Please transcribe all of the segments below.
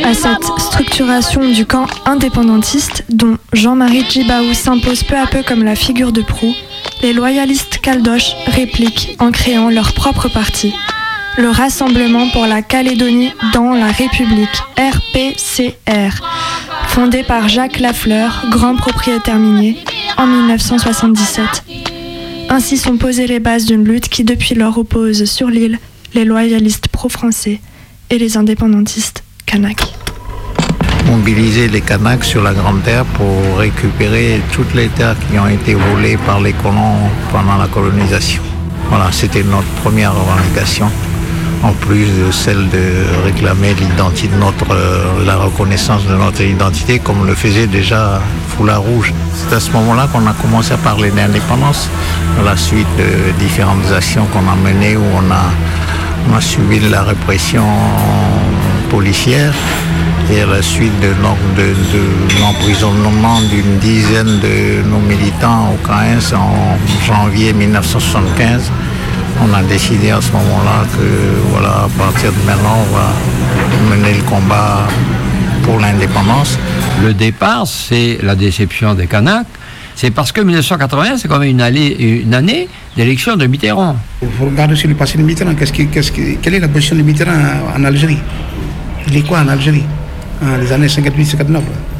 à cette structuration du camp indépendantiste, dont Jean-Marie Djibaou s'impose peu à peu comme la figure de proue, les loyalistes caldoches répliquent en créant leur propre parti, le Rassemblement pour la Calédonie dans la République, RPCR, fondé par Jacques Lafleur, grand propriétaire minier, en 1977. Ainsi sont posées les bases d'une lutte qui depuis lors oppose sur l'île les loyalistes pro-français et les indépendantistes kanaks. Mobiliser les Kanaks sur la Grande Terre pour récupérer toutes les terres qui ont été volées par les colons pendant la colonisation. Voilà, c'était notre première revendication, en plus de celle de réclamer l'identité, la reconnaissance de notre identité, comme le faisait déjà Foulard Rouge. C'est à ce moment-là qu'on a commencé à parler d'indépendance, à la suite de différentes actions qu'on a menées où on a subi la répression policière et à la suite de l'emprisonnement d'une dizaine de nos militants au CAENS en janvier 1975. On a décidé à ce moment-là que voilà, à partir de maintenant, on va mener le combat pour l'indépendance. Le départ, c'est la déception des Kanaks. C'est parce que 1981, c'est quand même une année d'élection de Mitterrand. Il faut regarder sur le passé de Mitterrand. Quelle est la position de Mitterrand en Algérie? Il est quoi en Algérie? Les années 58-59.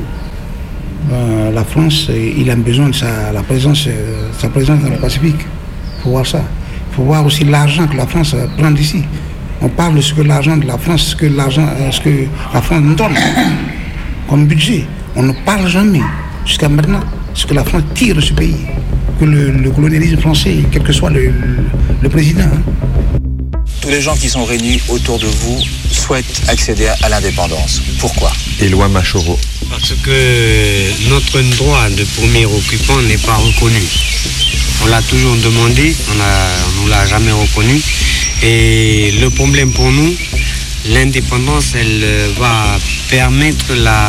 La France, il a besoin de sa présence dans le Pacifique. Il faut voir ça. Il faut voir aussi l'argent que la France prend d'ici. On parle de ce que l'argent de la France, ce que la France nous donne comme budget. On ne parle jamais, jusqu'à maintenant, ce que la France tire de ce pays. Que le colonialisme français, quel que soit le président. Tous les gens qui sont réunis autour de vous souhaitent accéder à l'indépendance. Pourquoi? Éloi Machoro. Parce que notre droit de premier occupant n'est pas reconnu. On l'a toujours demandé, on ne l'a jamais reconnu. Et le problème pour nous, l'indépendance, elle va permettre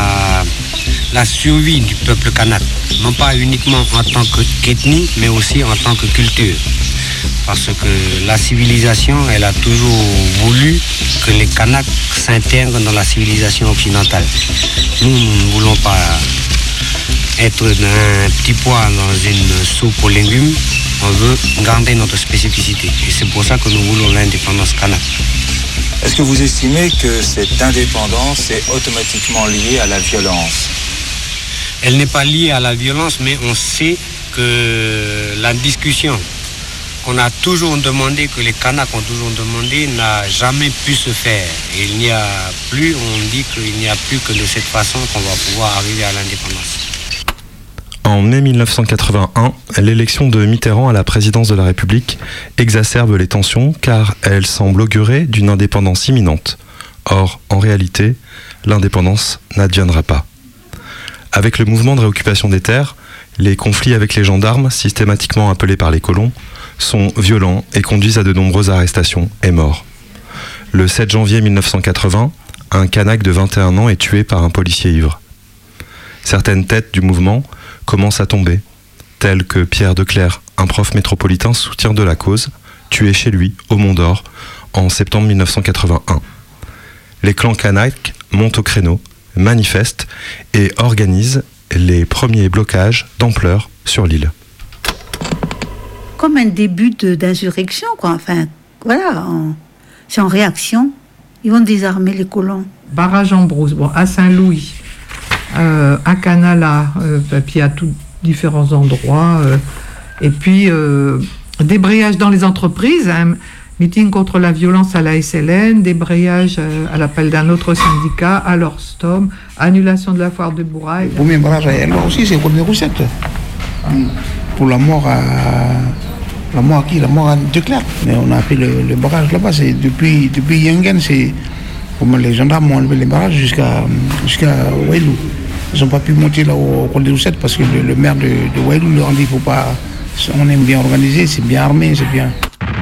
la survie du peuple kanak. Non pas uniquement en tant qu'ethnie, mais aussi en tant que culture. Parce que la civilisation, elle a toujours voulu que les Kanaks s'intègrent dans la civilisation occidentale. Nous ne voulons pas être un petit pois dans une soupe aux légumes. On veut garder notre spécificité. Et c'est pour ça que nous voulons l'indépendance kanak. Est-ce que vous estimez que cette indépendance est automatiquement liée à la violence? Elle n'est pas liée à la violence, mais on sait que la discussion qu'on a toujours demandé, que les Kanaks ont toujours demandé, n'a jamais pu se faire. Et il n'y a plus, on dit qu'il n'y a plus que de cette façon qu'on va pouvoir arriver à l'indépendance. En mai 1981, l'élection de Mitterrand à la présidence de la République exacerbe les tensions car elle semble augurer d'une indépendance imminente. Or, en réalité, l'indépendance n'adviendra pas. Avec le mouvement de réoccupation des terres, les conflits avec les gendarmes, systématiquement appelés par les colons, sont violents et conduisent à de nombreuses arrestations et morts. Le 7 janvier 1980, un Kanak de 21 ans est tué par un policier ivre. Certaines têtes du mouvement commencent à tomber, telles que Pierre Declercq, un prof métropolitain soutien de la cause, tué chez lui, au Mont d'Or, en septembre 1981. Les clans Kanak montent au créneau, manifestent et organisent les premiers blocages d'ampleur sur l'île. Comme un début d'insurrection, quoi. Enfin, voilà, c'est en réaction. Ils vont désarmer les colons. Barrage en brousse, bon, à Saint-Louis, à Canala, puis à tous différents endroits. Et puis, débrayage dans les entreprises, hein, meeting contre la violence à la SLN, débrayage à l'appel d'un autre syndicat, à l'Orstom, annulation de la foire de Bourail. Le premier barrage à Eloi aussi, c'est contre les Roussettes. Pour la mort à Declercq. Mais on a fait le barrage là-bas, c'est depuis Yengen, c'est comme les gendarmes ont enlevé les barrages jusqu'à Wailou. Ils n'ont pas pu monter là au col des Roussettes parce que le maire de Wailou leur a dit faut pas. On est bien organisé, c'est bien armé, c'est bien.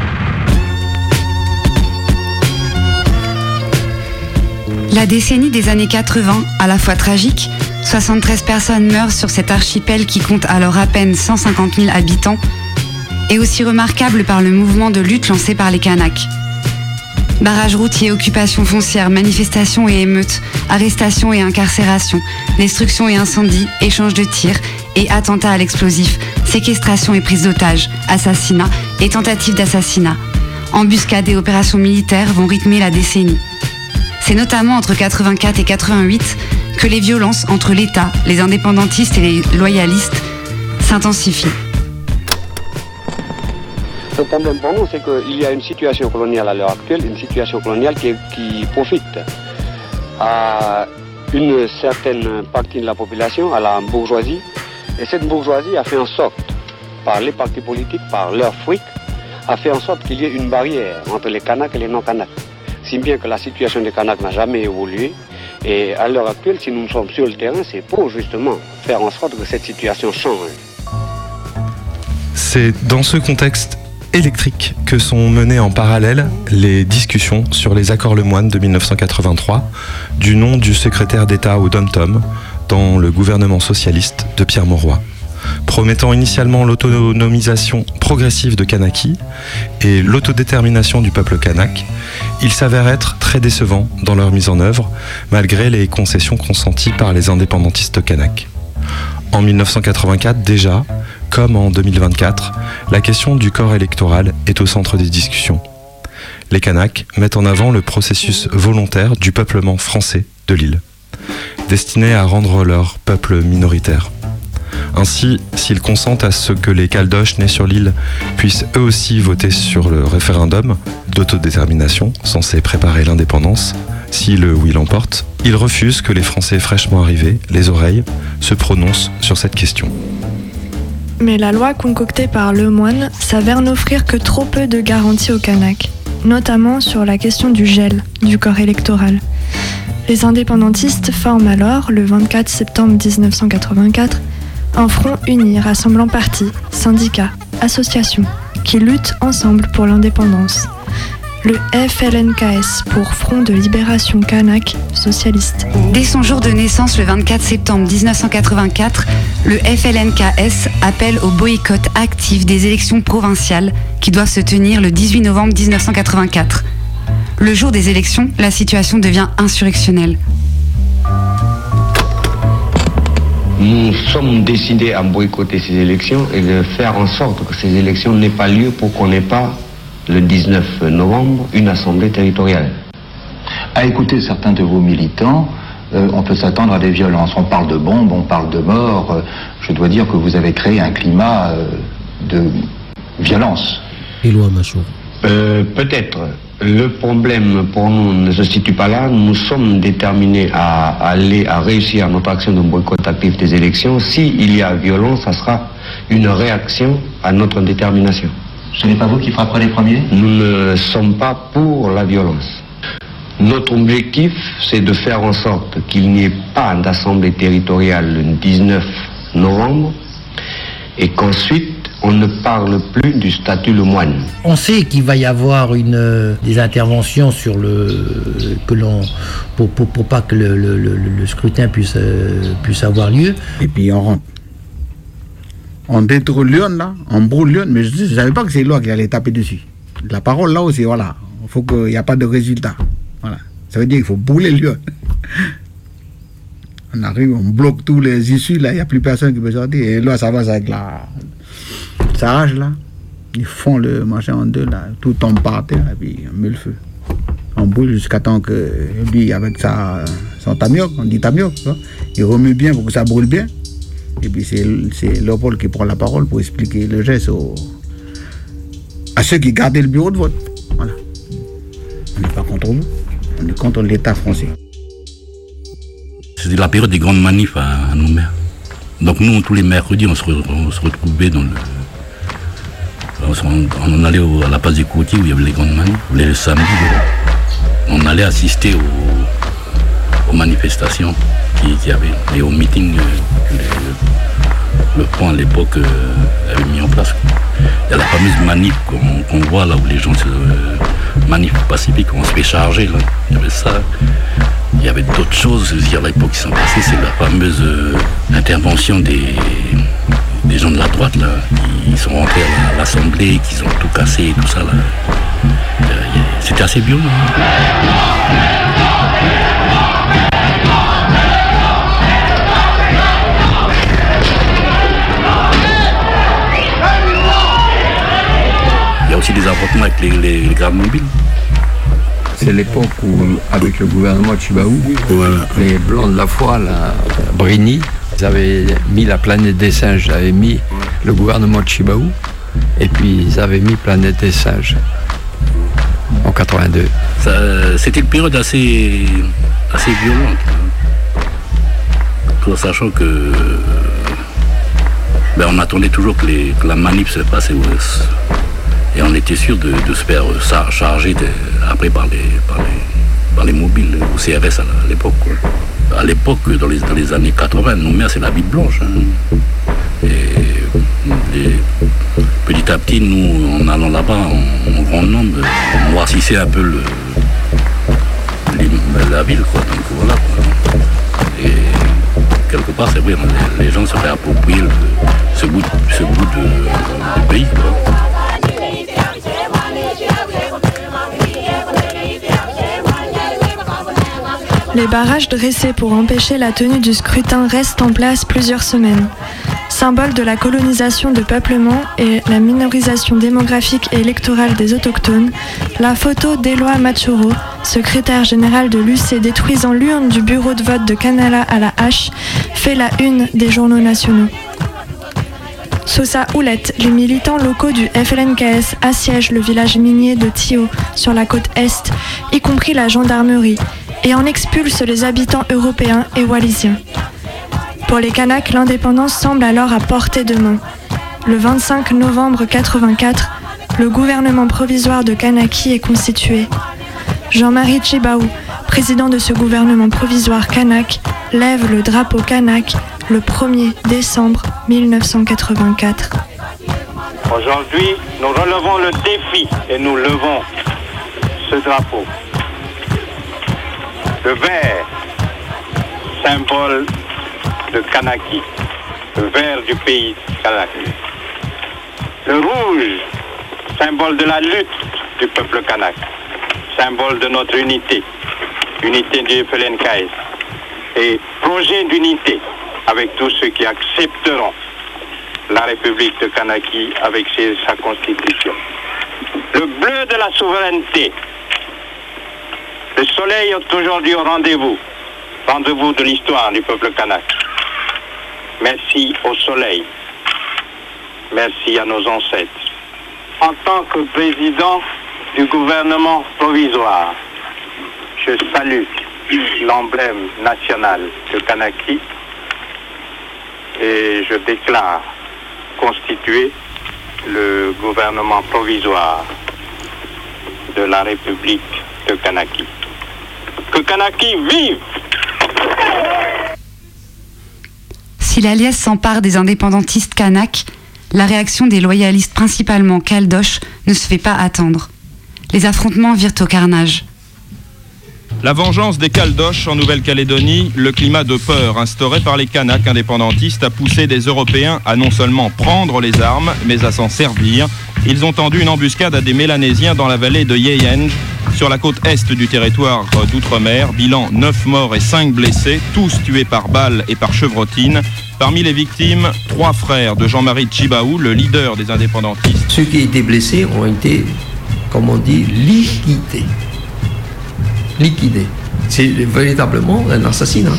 La décennie des années 80, à la fois tragique, 73 personnes meurent sur cet archipel qui compte alors à peine 150 000 habitants, et aussi remarquable par le mouvement de lutte lancé par les Kanaks. Barrages routiers, occupations foncières, manifestations et émeutes, arrestations et incarcérations, destruction et incendies, échanges de tirs et attentats à l'explosif, séquestration et prise d'otages, assassinats et tentatives d'assassinat. Embuscades et opérations militaires vont rythmer la décennie. C'est notamment entre 84 et 88 que les violences entre l'État, les indépendantistes et les loyalistes s'intensifient. Le problème pour nous, c'est qu'il y a une situation coloniale à l'heure actuelle, une situation coloniale qui profite à une certaine partie de la population, à la bourgeoisie. Et cette bourgeoisie a fait en sorte, par les partis politiques, par leur fric, a fait en sorte qu'il y ait une barrière entre les Kanaks et les non-Kanaks. Si bien que la situation des Kanaks n'a jamais évolué. Et à l'heure actuelle, si nous sommes sur le terrain, c'est pour justement faire en sorte que cette situation change. C'est dans ce contexte électrique que sont menées en parallèle les discussions sur les accords Lemoine de 1983 du nom du secrétaire d'État au Dom-Tom dans le gouvernement socialiste de Pierre Mauroy, promettant initialement l'autonomisation progressive de Kanaki et l'autodétermination du peuple kanak. Il s'avère être très décevant dans leur mise en œuvre, malgré les concessions consenties par les indépendantistes kanaks. En 1984 déjà, comme en 2024, la question du corps électoral est au centre des discussions. Les Kanaks mettent en avant le processus volontaire du peuplement français de l'île, destiné à rendre leur peuple minoritaire. Ainsi, s'ils consentent à ce que les Caldoches nés sur l'île puissent eux aussi voter sur le référendum d'autodétermination censé préparer l'indépendance, si le oui l'emporte, ils refusent que les Français fraîchement arrivés, les oreilles, se prononcent sur cette question. Mais la loi concoctée par Lemoine s'avère n'offrir que trop peu de garanties aux Kanaks, notamment sur la question du gel du corps électoral. Les indépendantistes forment alors, le 24 septembre 1984, un front uni rassemblant partis, syndicats, associations, qui luttent ensemble pour l'indépendance. Le FLNKS pour Front de Libération Kanak Socialiste. Dès son jour de naissance, le 24 septembre 1984, le FLNKS appelle au boycott actif des élections provinciales qui doivent se tenir le 18 novembre 1984. Le jour des élections, la situation devient insurrectionnelle. Nous sommes décidés à boycotter ces élections et de faire en sorte que ces élections n'aient pas lieu pour qu'on n'ait pas, le 19 novembre, une assemblée territoriale. À écouter certains de vos militants, on peut s'attendre à des violences. On parle de bombes, on parle de morts. Je dois dire que vous avez créé un climat de violence. Éloi Machaud. Peut-être. Le problème pour nous ne se situe pas là. Nous sommes déterminés à réussir notre action de boycott actif des élections. S'il y a violence, ça sera une réaction à notre détermination. Ce n'est pas vous qui frapperez les premiers ? Nous ne sommes pas pour la violence. Notre objectif, c'est de faire en sorte qu'il n'y ait pas d'assemblée territoriale le 19 novembre et qu'ensuite, on ne parle plus du statut Lemoine. On sait qu'il va y avoir des interventions sur pour pas que le scrutin puisse avoir lieu. Et puis on rentre. On détruit Lyon, là, on brûle Lyon, mais je ne savais pas que c'est Loi qui allait taper dessus. La parole là aussi, voilà. Il faut qu'il n'y ait pas de résultat. Voilà. Ça veut dire qu'il faut brûler Lyon. On arrive, on bloque tous les issues, là, il n'y a plus personne qui peut sortir. Et là, ça va avec la. Ça rage là. Ils font le machin en deux, là. Tout tombe par terre, et puis on met le feu. On brûle jusqu'à temps que lui, avec son tamioc, on dit tamioc, il remue bien pour que ça brûle bien. Et puis c'est Léopold qui prend la parole pour expliquer le geste à ceux qui gardaient le bureau de vote. Voilà. On n'est pas contre vous, on est contre l'État français. C'était la période des grandes manifs à Nouméa. Donc nous, tous les mercredis, on se retrouvait dans on allait à la place des Courtiers où il y avait les grandes manifs. Les samedis, on allait assister aux manifestations qu'il y avait et aux meetings que le Front à l'époque avait mis en place. Il y a la fameuse manif qu'on voit là où les gens se manif pacifique, on se fait charger là. Il y avait ça. Il y avait d'autres choses, je veux dire, à l'époque qui sont passées, c'est la fameuse intervention des gens de la droite là, qui sont rentrés à l'Assemblée, qui ont tout cassé et tout ça là. c'était assez violent. Il y a aussi des affrontements avec les gardes mobiles. C'est l'époque où, avec le gouvernement de Chibaou, les Blancs de la Foi, la Brini, ils avaient mis la planète des singes, ils avaient mis le gouvernement de Chibaou, et puis ils avaient mis planète des singes en 82. C'était une période assez violente, tout en sachant que on attendait toujours que la manip se passe et on était sûr de se faire charger après par les mobiles au CRS à l'époque. À l'époque, dans les années 80, nos mères, c'est la bite blanche. Et petit à petit, nous, en allant là-bas, en grand nombre, on noircissait un peu la ville, quoi. Donc voilà, quoi. Et quelque part, c'est vrai, les gens se réapproprient ce bout de pays, quoi. Les barrages dressés pour empêcher la tenue du scrutin restent en place plusieurs semaines. Symbole de la colonisation de peuplement et la minorisation démographique et électorale des autochtones, la photo d'Éloi Machoro, secrétaire général de l'UC détruisant l'urne du bureau de vote de Kanala à la hache, fait la une des journaux nationaux. Sous sa houlette, les militants locaux du FLNKS assiègent le village minier de Tio sur la côte est, y compris la gendarmerie, et en expulsent les habitants européens et wallisiens. Pour les Kanaks, l'indépendance semble alors à portée de main. Le 25 novembre 84, le gouvernement provisoire de Kanaki est constitué. Jean-Marie Tjibaou, président de ce gouvernement provisoire kanak, lève le drapeau kanak le 1er décembre 1984. Aujourd'hui, nous relevons le défi et nous levons ce drapeau. Le vert, symbole de Kanaki, le vert du pays Kanaki. Le rouge, symbole de la lutte du peuple kanak, symbole de notre unité, unité du FLNKS, et projet d'unité avec tous ceux qui accepteront la République de Kanaki avec sa constitution. Le bleu de la souveraineté. Le soleil est aujourd'hui au rendez-vous de l'histoire du peuple kanak. Merci au soleil. Merci à nos ancêtres. En tant que président du gouvernement provisoire, je salue l'emblème national de Kanaki et je déclare constituer le gouvernement provisoire de la République de Kanaki. Que Kanaki vive! Si la liesse s'empare des indépendantistes kanaks, la réaction des loyalistes, principalement caldoches, ne se fait pas attendre. Les affrontements virent au carnage. La vengeance des caldoches en Nouvelle-Calédonie, le climat de peur instauré par les Kanaks indépendantistes a poussé des Européens à non seulement prendre les armes, mais à s'en servir. Ils ont tendu une embuscade à des Mélanésiens dans la vallée de Yeyenge, sur la côte est du territoire d'outre-mer. Bilan 9 morts et 5 blessés, tous tués par balles et par chevrotine. Parmi les victimes, 3 frères de Jean-Marie Tjibaou, le leader des indépendantistes. Ceux qui étaient blessés ont été, comme on dit, liquidés. C'est véritablement un assassinat.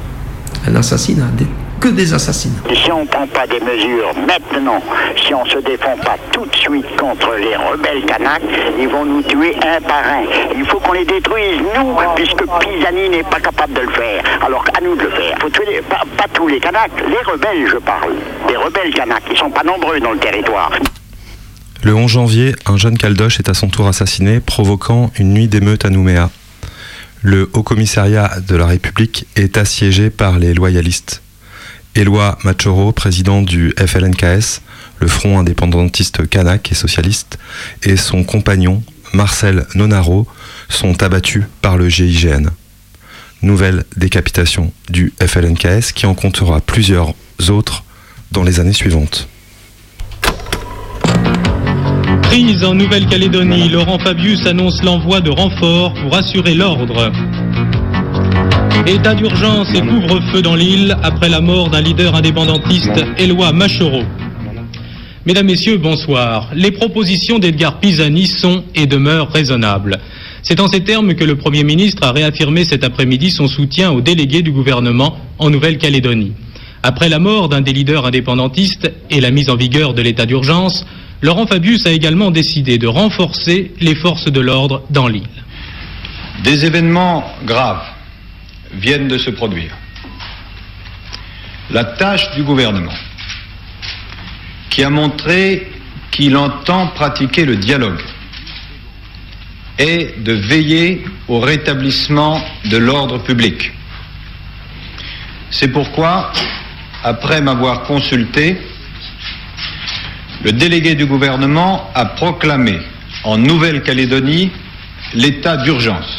Que des assassinats. Si on ne prend pas des mesures maintenant, si on ne se défend pas tout de suite contre les rebelles kanaks, ils vont nous tuer un par un. Il faut qu'on les détruise, nous, puisque Pisani n'est pas capable de le faire. Alors à nous de le faire. Il faut tuer pas tous les kanaks, les rebelles, je parle. Les rebelles kanaks, ils ne sont pas nombreux dans le territoire. Le 11 janvier, un jeune caldoche est à son tour assassiné, provoquant une nuit d'émeute à Nouméa. Le Haut-Commissariat de la République est assiégé par les loyalistes. Éloi Machoro, président du FLNKS, le Front indépendantiste kanak et socialiste, et son compagnon, Marcel Nonaro, sont abattus par le GIGN. Nouvelle décapitation du FLNKS qui en comptera plusieurs autres dans les années suivantes. Crise en Nouvelle-Calédonie, Laurent Fabius annonce l'envoi de renforts pour assurer l'ordre. État d'urgence et couvre-feu dans l'île après la mort d'un leader indépendantiste, Éloi Machereau. Mesdames, Messieurs, bonsoir. Les propositions d'Edgar Pisani sont et demeurent raisonnables. C'est en ces termes que le Premier ministre a réaffirmé cet après-midi son soutien aux délégués du gouvernement en Nouvelle-Calédonie. Après la mort d'un des leaders indépendantistes et la mise en vigueur de l'état d'urgence, Laurent Fabius a également décidé de renforcer les forces de l'ordre dans l'île. Des événements graves viennent de se produire. La tâche du gouvernement, qui a montré qu'il entend pratiquer le dialogue, est de veiller au rétablissement de l'ordre public. C'est pourquoi, après m'avoir consulté, le délégué du gouvernement a proclamé en Nouvelle-Calédonie l'état d'urgence.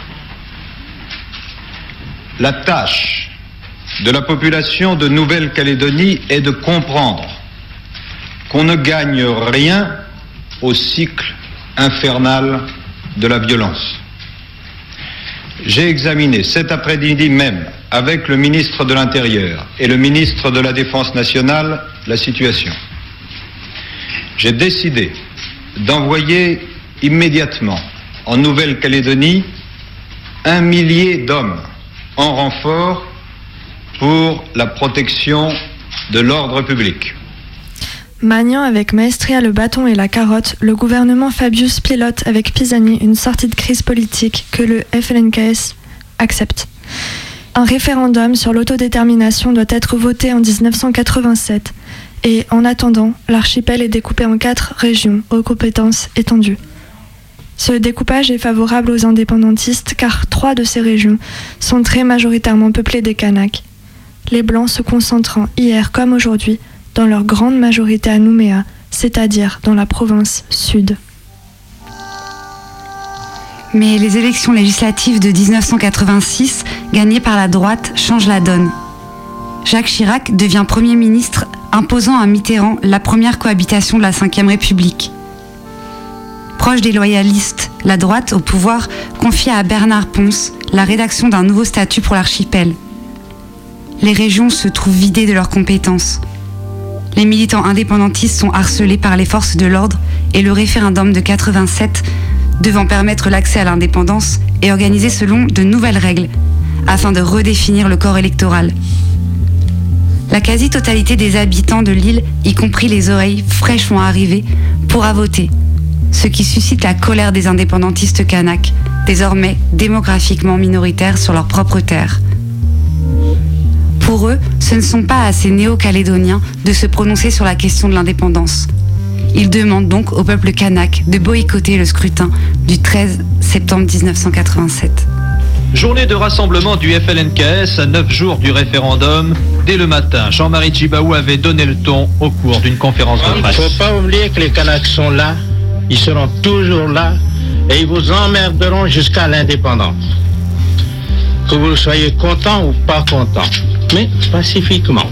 La tâche de la population de Nouvelle-Calédonie est de comprendre qu'on ne gagne rien au cycle infernal de la violence. J'ai examiné cet après-midi même avec le ministre de l'Intérieur et le ministre de la Défense nationale la situation. J'ai décidé d'envoyer immédiatement en Nouvelle-Calédonie 1 millier d'hommes en renfort pour la protection de l'ordre public. Maniant avec maestria le bâton et la carotte, le gouvernement Fabius pilote avec Pisani une sortie de crise politique que le FLNKS accepte. Un référendum sur l'autodétermination doit être voté en 1987 et, en attendant, l'archipel est découpé en 4 régions aux compétences étendues. Ce découpage est favorable aux indépendantistes car 3 de ces régions sont très majoritairement peuplées des Kanaks, les Blancs se concentrant hier comme aujourd'hui dans leur grande majorité à Nouméa, c'est-à-dire dans la province sud. Mais les élections législatives de 1986, gagnées par la droite, changent la donne. Jacques Chirac devient Premier ministre, imposant à Mitterrand la première cohabitation de la Ve République. Proche des loyalistes, la droite, au pouvoir, confia à Bernard Pons la rédaction d'un nouveau statut pour l'archipel. Les régions se trouvent vidées de leurs compétences. Les militants indépendantistes sont harcelés par les forces de l'ordre et le référendum de 87 devant permettre l'accès à l'indépendance est organisé selon de nouvelles règles afin de redéfinir le corps électoral. La quasi-totalité des habitants de l'île, y compris les oreilles fraîchement arrivées, pourra voter, ce qui suscite la colère des indépendantistes kanaks, désormais démographiquement minoritaires sur leur propre terre. Pour eux, ce ne sont pas à ces néo-calédoniens de se prononcer sur la question de l'indépendance. Ils demandent donc au peuple kanak de boycotter le scrutin du 13 septembre 1987. Journée de rassemblement du FLNKS à 9 jours du référendum. Dès le matin, Jean-Marie Tjibaou avait donné le ton au cours d'une conférence de presse. Il ne faut pas oublier que les Kanaks sont là, ils seront toujours là et ils vous emmerderont jusqu'à l'indépendance. Que vous soyez content ou pas content, mais pacifiquement,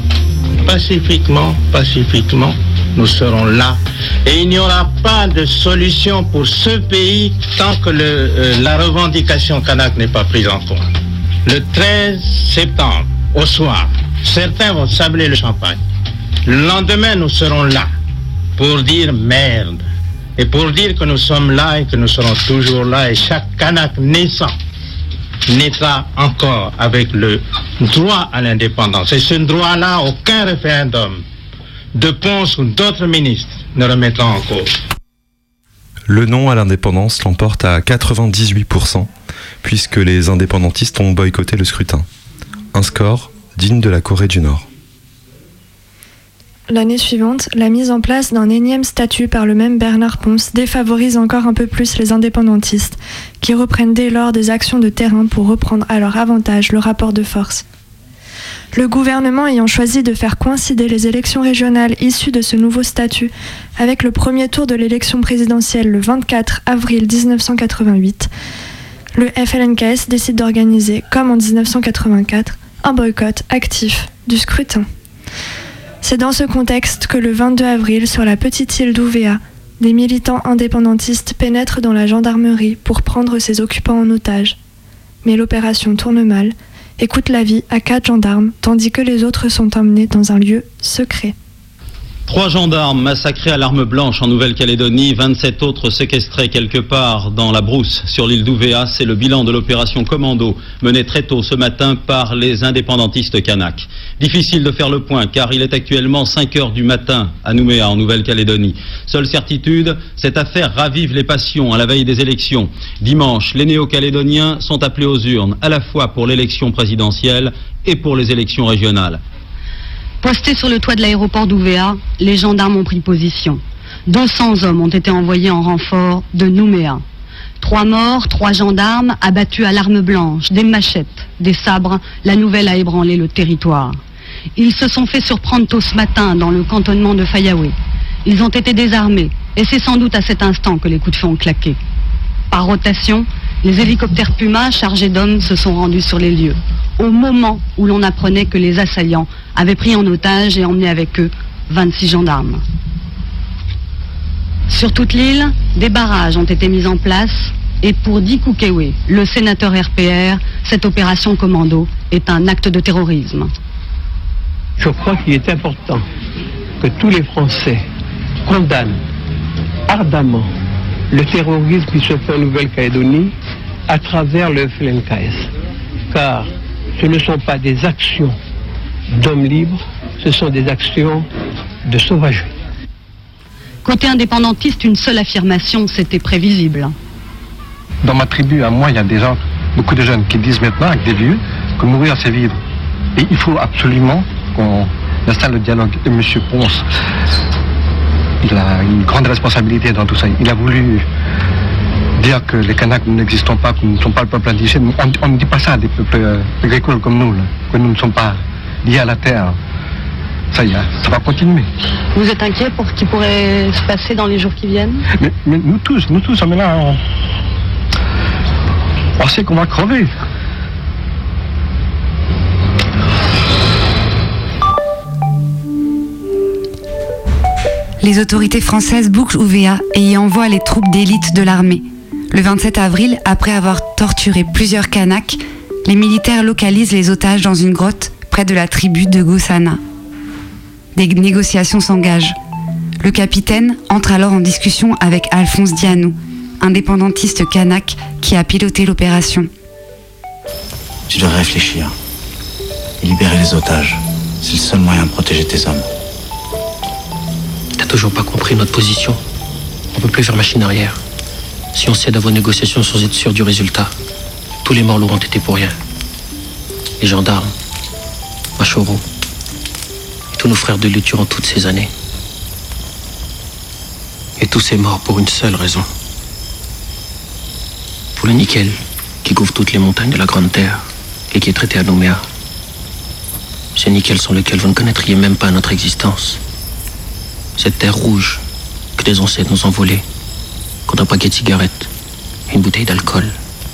nous serons là. Et il n'y aura pas de solution pour ce pays tant que la revendication kanak n'est pas prise en compte. Le 13 septembre, au soir, certains vont sabler le champagne. Le lendemain, nous serons là pour dire merde. Et pour dire que nous sommes là et que nous serons toujours là. Et chaque kanak naissant naîtra encore avec le droit à l'indépendance. Et ce droit-là, aucun référendum de Pons ou d'autres ministres ne remettra en cause. Le non à l'indépendance l'emporte à 98%, puisque les indépendantistes ont boycotté le scrutin. Un score digne de la Corée du Nord. L'année suivante, la mise en place d'un énième statut par le même Bernard Pons défavorise encore un peu plus les indépendantistes, qui reprennent dès lors des actions de terrain pour reprendre à leur avantage le rapport de force. Le gouvernement ayant choisi de faire coïncider les élections régionales issues de ce nouveau statut avec le premier tour de l'élection présidentielle le 24 avril 1988, le FLNKS décide d'organiser, comme en 1984, un boycott actif du scrutin. C'est dans ce contexte que le 22 avril, sur la petite île d'Ouvéa, des militants indépendantistes pénètrent dans la gendarmerie pour prendre ses occupants en otage. Mais l'opération tourne mal et coûte la vie à 4 gendarmes, tandis que les autres sont emmenés dans un lieu secret. 3 gendarmes massacrés à l'arme blanche en Nouvelle-Calédonie, 27 autres séquestrés quelque part dans la brousse sur l'île d'Ouvéa. C'est le bilan de l'opération Commando menée très tôt ce matin par les indépendantistes kanaks. Difficile de faire le point car il est actuellement 5 heures du matin à Nouméa en Nouvelle-Calédonie. Seule certitude, cette affaire ravive les passions à la veille des élections. Dimanche, les néo-calédoniens sont appelés aux urnes à la fois pour l'élection présidentielle et pour les élections régionales. Postés sur le toit de l'aéroport d'Ouvéa, les gendarmes ont pris position. 200 hommes ont été envoyés en renfort de Nouméa. 3 morts, 3 gendarmes abattus à l'arme blanche, des machettes, des sabres. La nouvelle a ébranlé le territoire. Ils se sont fait surprendre tôt ce matin dans le cantonnement de Fayaoué. Ils ont été désarmés et c'est sans doute à cet instant que les coups de feu ont claqué. Par rotation, les hélicoptères Puma chargés d'hommes se sont rendus sur les lieux, au moment où l'on apprenait que les assaillants avaient pris en otage et emmené avec eux 26 gendarmes. Sur toute l'île, des barrages ont été mis en place et pour Di Kukewe, le sénateur RPR, cette opération Commando est un acte de terrorisme. Je crois qu'il est important que tous les Français condamnent ardemment le terrorisme qui se fait en Nouvelle-Calédonie à travers le FLNKS. Car ce ne sont pas des actions d'hommes libres, ce sont des actions de sauvagerie. Côté indépendantiste, une seule affirmation, c'était prévisible. Dans ma tribu, à moi, il y a des gens, beaucoup de jeunes qui disent maintenant, avec des vieux, que mourir c'est vivre. Et il faut absolument qu'on installe le dialogue. Et M. Ponce, il a une grande responsabilité dans tout ça. Il a voulu dire que les Kanaks n'existent pas, que nous ne sommes pas le peuple indigène. On ne dit pas ça à des peuples agricoles comme nous, là, que nous ne sommes pas liés à la terre. Ça y est, ça va continuer. Vous êtes inquiet pour ce qui pourrait se passer dans les jours qui viennent? Mais nous tous, on est là. On sait qu'on va crever. Les autorités françaises bouclent Ouvéa et y envoient les troupes d'élite de l'armée. Le 27 avril, après avoir torturé plusieurs Kanaks, les militaires localisent les otages dans une grotte près de la tribu de Gossana. Des négociations s'engagent. Le capitaine entre alors en discussion avec Alphonse Dianou, indépendantiste kanak qui a piloté l'opération. Tu dois réfléchir. Et libérer les otages. C'est le seul moyen de protéger tes hommes. T'as toujours pas compris notre position. On peut plus faire machine arrière. Si on cède à vos négociations sans être sûr du résultat, tous les morts l'auront été pour rien. Les gendarmes, Machoro, et tous nos frères de lutte durant toutes ces années. Et tous ces morts pour une seule raison. Pour le nickel qui couvre toutes les montagnes de la Grande Terre et qui est traité à Nouméa. Ces nickels sans lesquels vous ne connaîtriez même pas notre existence. Cette terre rouge que des ancêtres nous ont volée contre un paquet de cigarettes et une bouteille d'alcool.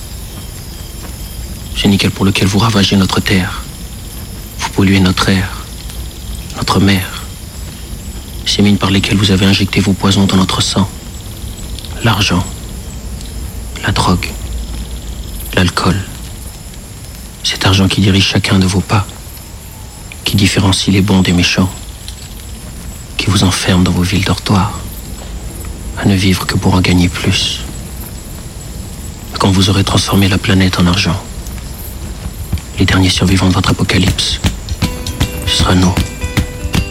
Ces nickels pour lequel vous ravagez notre terre. Vous polluez notre air, notre mer. Ces mines par lesquelles vous avez injecté vos poisons dans notre sang. L'argent, la drogue, l'alcool. Cet argent qui dirige chacun de vos pas, qui différencie les bons des méchants, qui vous enferme dans vos villes dortoirs, à ne vivre que pour en gagner plus. Quand vous aurez transformé la planète en argent, les derniers survivants de votre apocalypse, ce sera nous.